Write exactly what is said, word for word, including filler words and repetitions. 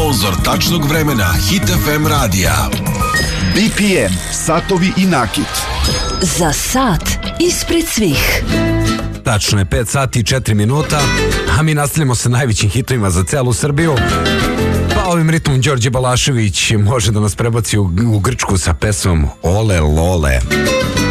Sponzor tačnog vremena Hit F M radija. B P M, satovi i nakit. Za sat ispred svih. Tačno je pet sati i četiri minuta, a mi nastavljamo sa najvećim hitovima za celu Srbiju. Pa ovim ritmom Đorđe Balašević može da nas prebaci u, u Grčku sa pesmom Ole Lole.